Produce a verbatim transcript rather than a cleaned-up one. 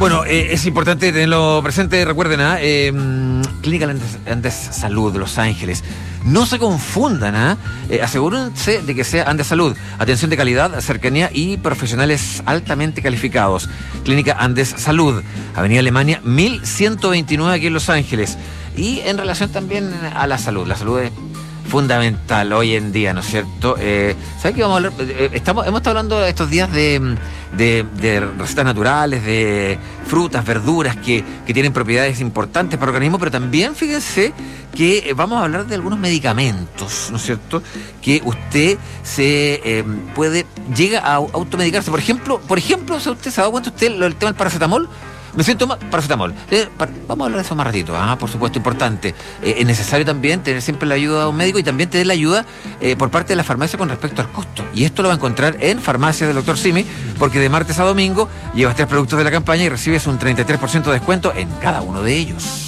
Bueno, eh, es importante tenerlo presente, recuerden, ¿ah? eh, Clínica Andes, Andes Salud de Los Ángeles. No se confundan, ¿ah? eh, asegúrense de que sea Andes Salud. Atención de calidad, cercanía y profesionales altamente calificados. Clínica Andes Salud, Avenida Alemania mil ciento veintinueve aquí en Los Ángeles. Y en relación también a la salud, la salud es fundamental hoy en día, ¿no es cierto? Eh, ¿Sabes qué vamos a hablar? Eh, estamos, hemos estado hablando estos días de, de, de recetas naturales, de frutas, verduras que, que tienen propiedades importantes para el organismo, pero también fíjense que vamos a hablar de algunos medicamentos, ¿no es cierto? Que usted se eh, puede, llega a automedicarse. Por ejemplo, por ejemplo, ¿usted se ha dado cuenta usted el tema del paracetamol? Me siento mal, paracetamol. Eh, para, vamos a hablar de eso más ratito. Ah, por supuesto, importante. Eh, es necesario también tener siempre la ayuda de un médico y también tener la ayuda eh, por parte de la farmacia con respecto al costo. Y esto lo va a encontrar en Farmacia del doctor Simi, porque de martes a domingo llevas tres productos de la campaña y recibes un treinta y tres por ciento de descuento en cada uno de ellos.